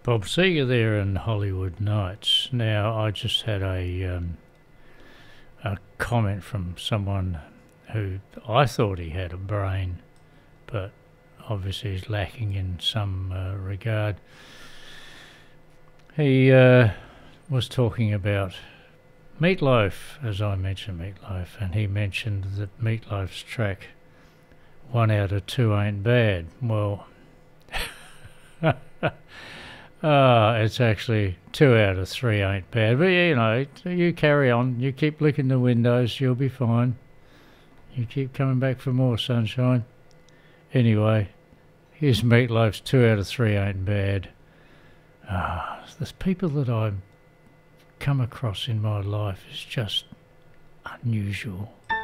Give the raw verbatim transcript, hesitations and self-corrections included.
Bob Seger there in Hollywood Nights. Now, I just had a um, a comment from someone who I thought he had a brain, but obviously he's lacking in some uh, regard. He uh, was talking about Meatloaf, as I mentioned Meatloaf, and he mentioned that Meatloaf's track One Out of Two Ain't Bad. Well, Uh, it's actually two out of three ain't bad. But, you know, you carry on. You keep licking the windows. You'll be fine. You keep coming back for more sunshine. Anyway, here's Meatloaf's two out of three ain't bad. Ah, there's people that I've come across in my life is just unusual.